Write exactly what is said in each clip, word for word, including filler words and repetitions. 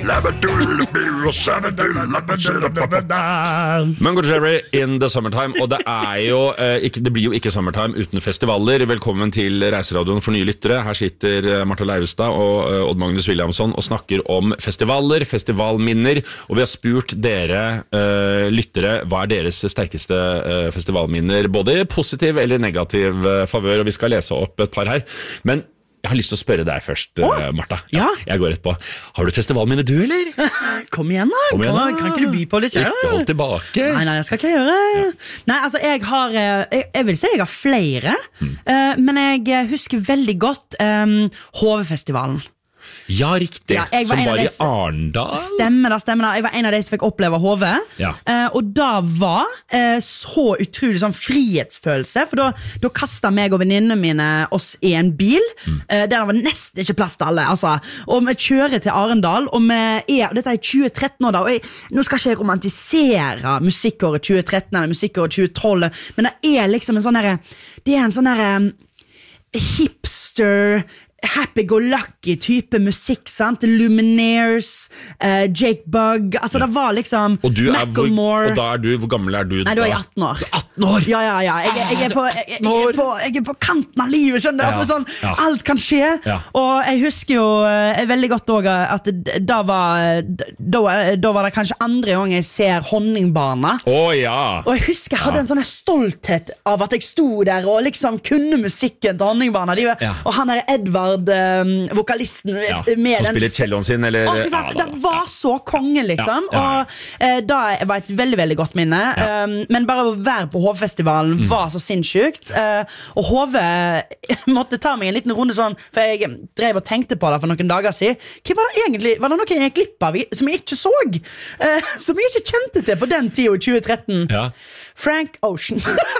Mungo Jerry in the summertime. Og det er jo eh, ikke, det blir jo ikke summertime uten festivaler. Velkommen til Reiseradioen for nye lyttere. Her sitter Martha Leivestad og uh, Odd Magnus Williamson og snakker om festivaler, festivalminner. Og vi har spurt dere uh, lyttere hva er deres sterkeste uh, festivalminner, både i positiv eller negativ uh, favør. Og vi skal lese opp et par her. Men jeg har lyst til å spørre deg først, oh, Martha. Ja, ja. Jeg går rett på. Har du et festivalminne du, eller? Kom igjen da. Kom igjen, da. Kan, kan ikke du by på litt? Ikke hold tilbake. Nei, nei, det skal ikke jeg gjøre. Ja. Nei, altså, jeg har, jeg, jeg vil si jeg har flere, mm. uh, men jeg husker veldig godt um, Hovefestivalen. Ja, riktig. Ja, var som var i Arendal. Stemmer da, stemmer da. Jeg var en av de som fikk oppleve Hove. Ja. Uh, og da var uh, så utrolig sånn frihetsfølelse, for da, da kastet meg og venninnene mine oss i en bil, mm. uh, der det var nesten ikke plass til alle, altså. Og vi kjører til Arendal, og vi er, og dette er tjue tretten år da, og jeg, nå skal ikke jeg romantisere musikkåret tjue tretten eller musikkåret tjue tolv, men det er liksom en sånn her, det er en sånn her um, hipster happy-go-lucky type musikk, sant? Lumineers, uh, Jake Bugg, altså ja. Det var liksom og Macklemore. Og da er du, hvor gammel er du da? Nei, da er jeg atten år. Du er atten år? Ja, ja, ja. Jeg, jeg, jeg, er, på, jeg, jeg, er, på, jeg er på kanten av livet, skjønner du? Ja. Altså, sånn, ja. Alt kan skje. Ja. Og jeg husker jo uh, veldig godt også at da var, da, da var det kanskje andre gang jeg ser Honningbarna. Åh, oh, ja. Og jeg husker jeg hadde ja. En sånn stolthet av at jeg sto der og liksom kunne musikken til Honningbarna. De, ja. Og han er Edvard Um, vokalisten ja, med som spiller celloen sin eller, oh, ja, det var ja. Så konge liksom ja, ja, ja. Og uh, da var et veldig, veldig godt minne ja. um, Men bare å være på Hovefestivalen mm. var så sinnssykt uh, Og Hove måtte ta meg en liten runde sånn, for jeg drev og tenkte på det for noen dager siden. Hva var det egentlig, var det noe jeg glipp av som jeg ikke så uh, som jeg ikke kjente til på den tiden i tjue tretten ja. Frank Ocean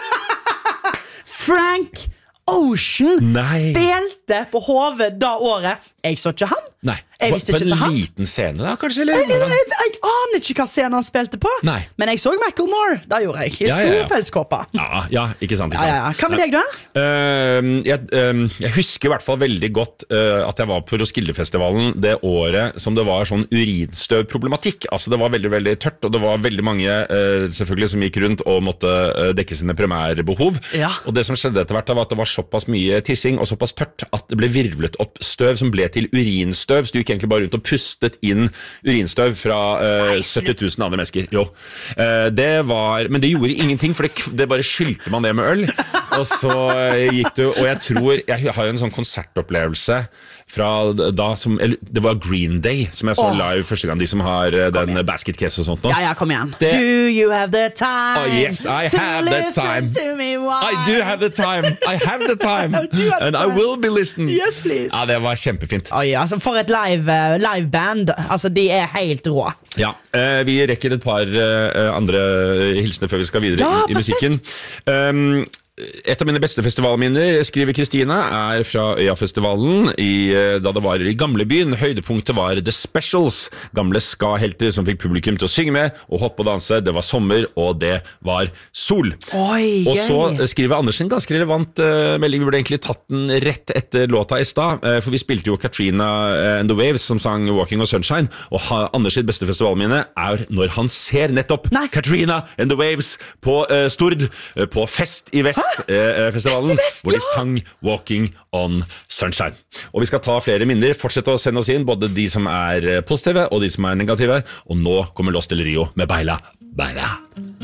Frank Ocean Nei. Spilte på Hove da året. Jeg så ikke han. Nei, jeg visste på ikke en han. liten scene da, kanskje? Eller? Jeg, jeg, jeg, jeg aner ikke hva scenen han spilte på. Nei. Men jeg så Macklemore, da gjorde jeg. I ja, ja, ja. Stor pelskåpa. Ja, ja, ikke sant, ikke sant. Ja, ja, ja. Hva med deg da? Uh, jeg, uh, jeg husker i hvert fall veldig godt uh, at jeg var på Roskildefestivalen det året som det var sånn urinstøvproblematikk. Altså det var veldig, veldig tørt, og det var veldig mange uh, selvfølgelig som gikk rundt og måtte uh, dekke sine primærbehov. Ja. Og det som skjedde etter hvert var at det var såpass mye tissing og såpass tørt at det ble virvlet opp støv som ble til urinstøv, så du gikk egentlig bare rundt og pustet inn urinstøv fra uh, sytti tusen andre mennesker. Jo. Uh, det var, men det gjorde ingenting, for det, det bare skylte man det med øl, og så uh, gikk du, og jeg tror, jeg har jo en sånn konsertopplevelse fra da som, eller, det var Green Day som jeg så oh. live første gang, de som har uh, den basket case og sånt nå. Ja, ja, kom igjen. Det, do you have the time? Oh yes, I have the time. To me, I do have the time. I have the time. And I will be listening. Yes, please. Ja, det var kjempefint. Oh, ja, altså for et live, uh, live band, altså de er helt rå. Ja, uh, vi rekker et par uh, andre hilsener før vi skal videre ja, i, i musikken. Um, Et av mine beste festivalminner, skriver Kristina, er fra Øyafestivalen i, da det var i Gamlebyen. Høydepunktet var The Specials, gamle ska-helter som fikk publikum til å synge med og hoppe og danse. Det var sommer, og det var sol. Oi, og så skriver Andersen ganske relevant uh, melding. Vi burde egentlig tatt den rett etter låta i stad, uh, for vi spilte jo Katrina and the Waves som sang Walking on Sunshine, og ha, Anders sitt beste festivalminne er når han ser nettopp Nei. Katrina and the Waves på uh, Stord, uh, på fest i vest. Festivalen, vest, hvor de ja. Sang Walking on Sunshine. Og vi skal ta flere minner. Fortsett å sende oss inn, både de som er positive og de som er negative. Og nå kommer Los del Rio med Baila, Baila.